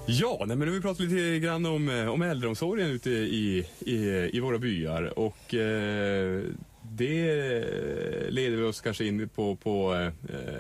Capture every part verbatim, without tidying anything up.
Ja, nej, men vi pratar lite grann om, om äldreomsorgen ute i, i, i våra byar och eh, det leder vi oss kanske in på, på eh,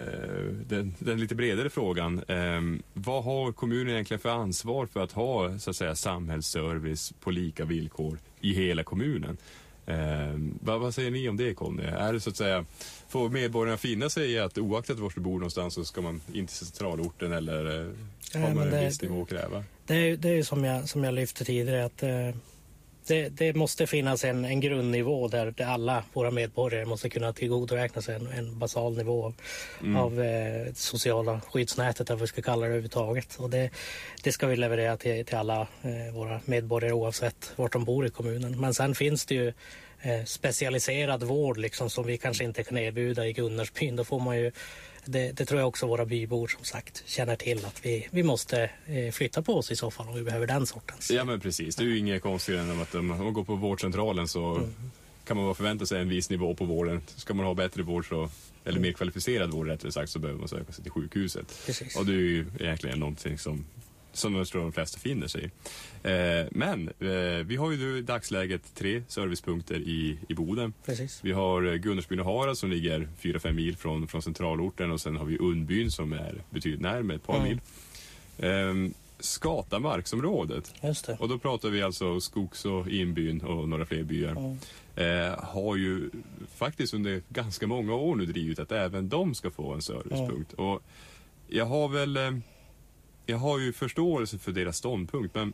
den, den lite bredare frågan. Eh, vad har kommunen egentligen för ansvar för att ha så att säga samhällsservice på lika villkor i hela kommunen? Eh, vad, vad säger ni om det, Conny? Är det så att säga, får medborgarna finna sig i att oaktat var du bor någonstans så ska man inte till centralorten eller eh, har man en viss nivå att kräva? Det är, det är som jag, som jag lyfte tidigare att eh, det, det måste finnas en, en grundnivå där, där alla våra medborgare måste kunna tillgodoräkna sig en, en basal nivå av, mm. av eh, sociala skyddsnätet, eller vad vi ska kalla det överhuvudtaget. Och det, det ska vi leverera till, till alla eh, våra medborgare oavsett vart de bor i kommunen. Men sen finns det ju eh, specialiserad vård liksom, som vi kanske inte kan erbjuda i Gunnarsbyn. Då får man ju Det, det tror jag också våra bybor som sagt känner till att vi, vi måste eh, flytta på oss i så fall om vi behöver den sortens. Ja men precis, det är ju inget konstigt än att om man går på vårdcentralen så mm. kan man bara förvänta sig en viss nivå på vården. Ska man ha bättre vård så, eller mm. mer kvalificerad vård rättare sagt, så behöver man söka sig till sjukhuset. Precis. Och det är ju egentligen någonting som som jag tror de flesta finner sig i. Eh, men eh, vi har ju i dagsläget tre servicepunkter i, i Boden. Precis. Vi har Gunnarsbyn och Harald som ligger fyra fem mil från, från centralorten, och sen har vi Undbyn som är betydligt närmare, ett par mm. mil. Eh, Skatamarksområdet. Just det. Och då pratar vi alltså Skogs- och Inbyn och några fler byar. Mm. Eh, har ju faktiskt under ganska många år nu drivit att även de ska få en servicepunkt. Mm. Och jag har väl... Eh, Jag har ju förståelse för deras ståndpunkt, men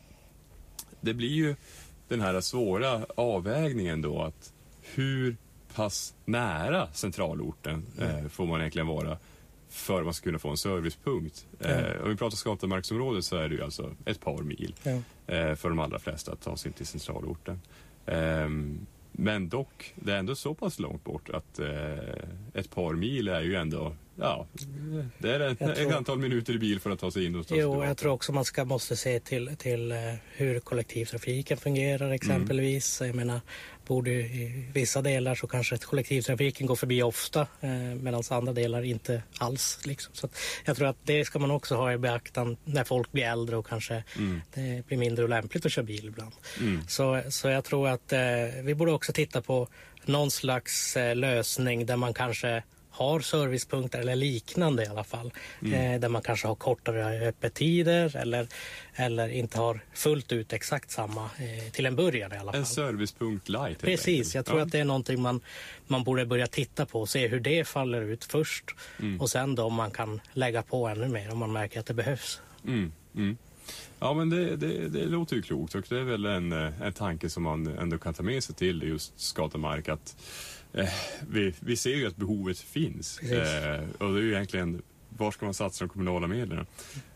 det blir ju den här svåra avvägningen då, att hur pass nära centralorten mm. eh, får man egentligen vara för att man ska kunna få en servicepunkt. Mm. Eh, om vi pratar Skatamarksområdet så är det ju alltså ett par mil mm. eh, för de allra flesta att ta sig till centralorten. Eh, men dock, det är ändå så pass långt bort att eh, ett par mil är ju ändå, ja, det är ett, tror, ett antal minuter i bil för att ta sig in och ta sig Jo, tillbaka. jag tror också man ska, måste se till, till uh, hur kollektivtrafiken fungerar exempelvis. Mm. Jag menar, bor du i vissa delar så kanske kollektivtrafiken går förbi ofta uh, medan andra delar inte alls. Liksom. Så att jag tror att det ska man också ha i beaktan när folk blir äldre och kanske mm. det blir mindre lämpligt att köra bil ibland. Mm. Så, så jag tror att uh, vi borde också titta på någon slags uh, lösning där man kanske har servicepunkter eller liknande i alla fall. Mm. Eh, där man kanske har kortare öppettider eller, eller inte har fullt ut exakt samma eh, till en början i alla fall. En servicepunkt light. Precis, jag tror ja. att det är någonting man, man borde börja titta på och se hur det faller ut först. Mm. Och sen då om man kan lägga på ännu mer om man märker att det behövs. Mm. Mm. Ja, men det, det, det låter ju klokt, och det är väl en, en tanke som man ändå kan ta med sig till just Skatamark, att eh, vi, vi ser ju att behovet finns eh, och det är ju egentligen, var ska man satsa de kommunala medlen?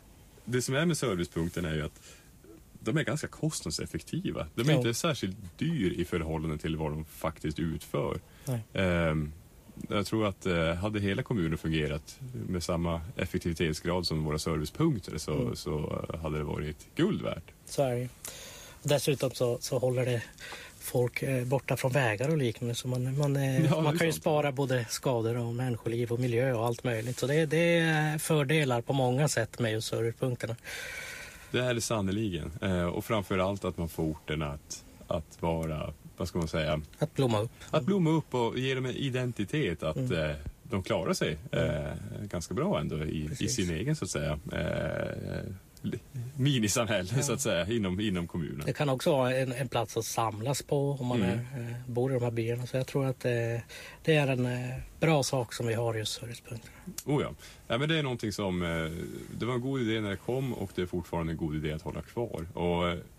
Det som är med servicepunkten är ju att de är ganska kostnadseffektiva. De är jo. inte särskilt dyr i förhållande till vad de faktiskt utför. Eh, jag tror att eh, hade hela kommunen fungerat med samma effektivitetsgrad som våra servicepunkter så, mm. så hade det varit guld värt. Så är det. Dessutom så, så håller det folk eh, borta från vägar och liknande, så man, man, eh, ja, man kan ju spara både skador och människoliv och miljö och allt möjligt. Så det, det är fördelar på många sätt med just servicepunkterna. Det är det sannoliken. Eh, och framförallt att man får orterna att, att vara, vad ska man säga? Att blomma upp. Att blomma upp och ge dem en identitet att mm. eh, de klarar sig eh, ganska bra ändå i, i sin egen så att säga eh, minisamhälle ja. så att säga inom, inom kommunen. Det kan också vara en, en plats att samlas på om man mm. är, eh, bor i de här byarna, så jag tror att eh, det är en eh, bra sak som vi har just servicepunkter. Oh ja. Ja, men det är någonting som eh, det var en god idé när det kom, och det är fortfarande en god idé att hålla kvar, och eh,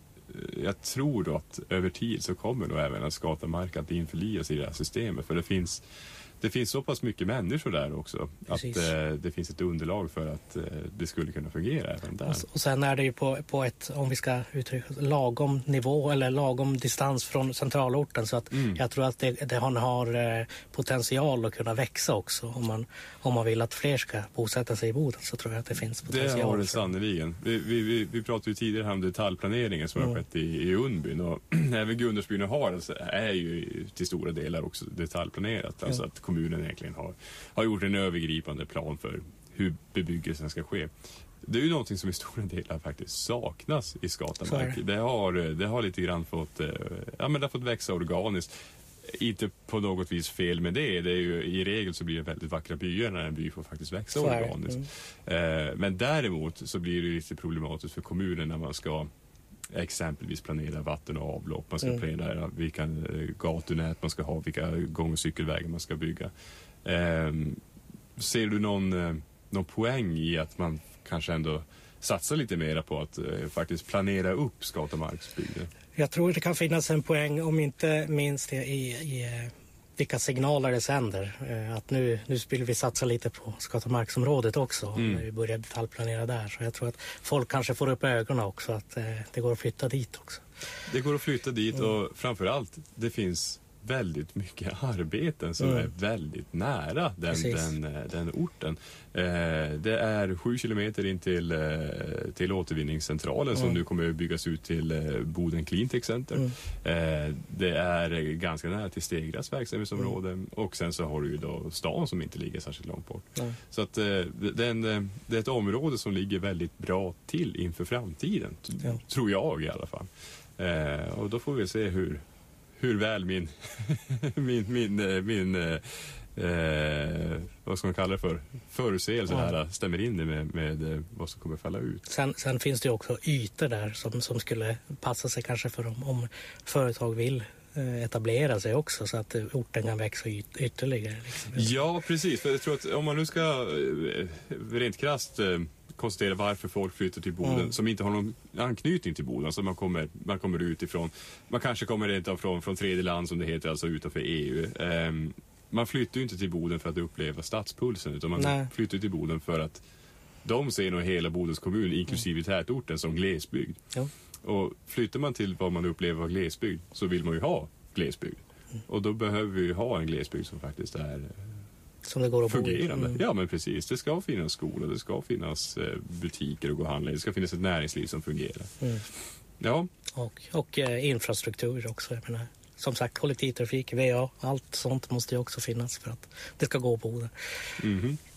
jag tror då att över tid så kommer då även att Skatamark att införlivas i det här systemet, för det finns Det finns så pass mycket människor där också. Precis. Att eh, det finns ett underlag för att eh, det skulle kunna fungera även där. Och, och sen är det ju på, på ett, om vi ska uttrycka lagom nivå eller lagom distans från centralorten, så att mm. jag tror att det, det har, har eh, potential att kunna växa också. Om man, om man vill att fler ska bosätta sig i Boden, så tror jag att det finns potential. Det har det sannoliken. Vi, vi, vi, vi pratade ju tidigare om detaljplaneringen som mm. har skett i, i Undbyn, och även Gunnarsbyn och Harald är ju till stora delar också detaljplanerat. Alltså mm. att kommunen egentligen har, har gjort en övergripande plan för hur bebyggelsen ska ske. Det är ju någonting som i stora delar faktiskt saknas i Skatamark. Det. det har det har lite grann fått ja men det har fått växa organiskt. Inte på något vis fel med det. Det är ju, i regel så blir det väldigt vackra byar när en by får faktiskt växa så organiskt. Mm. Eh, men däremot så blir det lite problematiskt för kommunen när man ska exempelvis planera vatten och avlopp. Man ska mm. planera vilka gatunät man ska ha, vilka gång- och cykelvägar man ska bygga. Eh, ser du någon, någon poäng i att man kanske ändå satsar lite mer på att eh, faktiskt planera upp Skatamarksbygden? Jag tror det kan finnas en poäng, om inte minst i, i vilka signaler det sänder. Att nu, nu vill vi satsa lite på Skatamarksområdet också, mm. när vi börjar detaljplanera där. Så jag tror att folk kanske får upp ögonen också, att det går att flytta dit också. Det går att flytta dit mm. och framförallt det finns väldigt mycket arbeten som mm. är väldigt nära den, den, den orten. Eh, det är sju kilometer in till, eh, till återvinningscentralen mm. som nu kommer att byggas ut till eh, Boden Cleantech Center. Mm. Eh, det är ganska nära till Stegras verksamhetsområde mm. och sen så har du ju då stan som inte ligger särskilt långt bort. Mm. Så att eh, det, är en, det är ett område som ligger väldigt bra till inför framtiden, mm. tror jag i alla fall. Eh, och då får vi se hur hur väl min min min min eh, vad ska man kalla det för förutsägelse ja. här stämmer in med med vad som kommer falla ut. Sen, sen finns det ju också ytor där som som skulle passa sig kanske för om, om företag vill etablera sig också, så att orten kan växa yt- ytterligare. Liksom. Ja, precis. För jag tror att om man nu ska rent krasst konstatera varför folk flyttar till Boden mm. som inte har någon anknytning till Boden, så man kommer, man kommer utifrån, man kanske kommer rent från, från tredje land som det heter, alltså utanför E U. Um, man flyttar ju inte till Boden för att uppleva stadspulsen, utan man Nej. flyttar till Boden för att de ser nog hela Bodens kommun, inklusive mm. tätorten, som glesbygd. Ja. Och flyttar man till vad man upplever av glesbygd, så vill man ju ha glesbygd. Mm. Och då behöver vi ju ha en glesbygd som faktiskt är som det går att fungerande. Mm. Ja, men precis. Det ska finnas skolor, det ska finnas eh, butiker och gå och handla. Det ska finnas ett näringsliv som fungerar. Mm. Ja. Och, och eh, infrastruktur också. Jag menar, som sagt, kollektivtrafik, V A, allt sånt måste ju också finnas för att det ska gå på det. Mm-hmm.